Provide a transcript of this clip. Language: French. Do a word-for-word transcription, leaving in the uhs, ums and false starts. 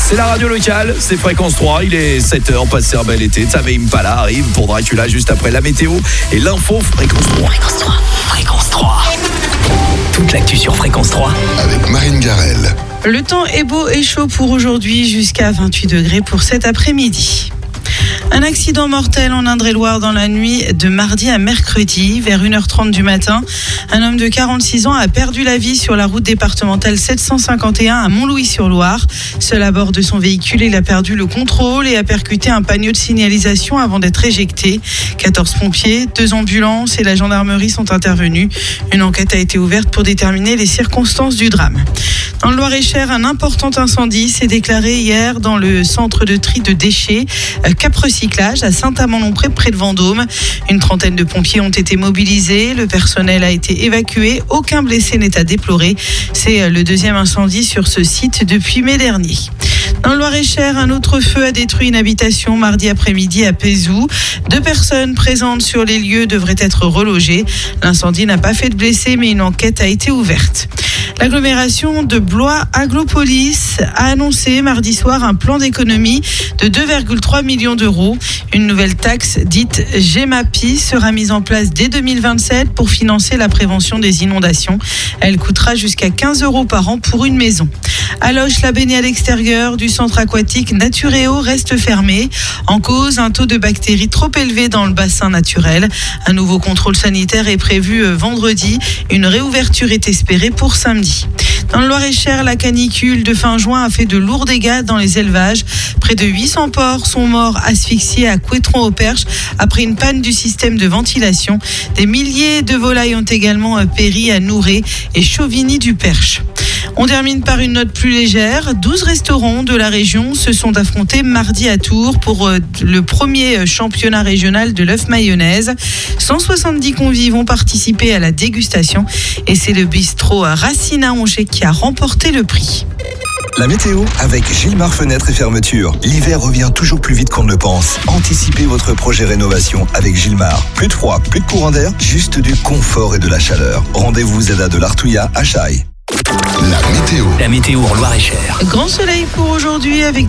C'est la radio locale, c'est Fréquence trois, il est sept heures, passé un bel été. Tame Impala arrive pour Dracula juste après la météo et l'info Fréquence trois. Fréquence trois. Fréquence trois. Toute l'actu sur Fréquence trois. Avec Marine Garel. Le temps est beau et chaud pour aujourd'hui, jusqu'à vingt-huit degrés pour cet après-midi. Un accident mortel en Indre-et-Loire dans la nuit de mardi à mercredi, vers une heure trente du matin. Un homme de quarante-six ans a perdu la vie sur la route départementale sept cent cinquante et un à Montlouis-sur-Loire. Seul à bord de son véhicule, il a perdu le contrôle et a percuté un panneau de signalisation avant d'être éjecté. quatorze pompiers, deux ambulances et la gendarmerie sont intervenus. Une enquête a été ouverte pour déterminer les circonstances du drame. Dans le Loir-et-Cher, un important incendie s'est déclaré hier dans le centre de tri de déchets Cap Recyclage à Saint-Amand-Lompré près de Vendôme. Une trentaine de pompiers ont été mobilisés. Le personnel a été évacué. Aucun blessé n'est à déplorer. C'est le deuxième incendie sur ce site depuis mai dernier. Dans le Loir-et-Cher, un autre feu a détruit une habitation mardi après-midi à Pézou. Deux personnes présentes sur les lieux devraient être relogées. L'incendie n'a pas fait de blessés, mais une enquête a été ouverte. L'agglomération de Blois-Aglopolis a annoncé mardi soir un plan d'économie de deux virgule trois millions d'euros. Une nouvelle taxe dite Gemapi sera mise en place dès deux mille vingt-sept pour financer la prévention des inondations. Elle coûtera jusqu'à quinze euros par an pour une maison. À Loches, la baignade extérieure du centre aquatique Naturéo reste fermée. En cause, un taux de bactéries trop élevé dans le bassin naturel. Un nouveau contrôle sanitaire est prévu vendredi. Une réouverture est espérée pour samedi. Dans le Loir-et-Cher, la canicule de fin juin a fait de lourds dégâts dans les élevages. Près de huit cents porcs sont morts asphyxiés à Couétron-au-Perche après une panne du système de ventilation. Des milliers de volailles ont également péri à Nouré et Chauvigny-du-Perche. On termine par une note plus légère. douze restaurants de la région se sont affrontés mardi à Tours pour le premier championnat régional de l'œuf mayonnaise. cent soixante-dix convives ont participé à la dégustation et c'est le bistrot Racine à Angers qui a remporté le prix. La météo avec Gilmar Fenêtres et Fermetures. L'hiver revient toujours plus vite qu'on ne le pense. Anticipez votre projet rénovation avec Gilmar. Plus de froid, plus de courant d'air, juste du confort et de la chaleur. Rendez-vous Zeda de l'Artouillat à Chaille. La météo. La météo en Loir-et-Cher. Grand soleil pour aujourd'hui avec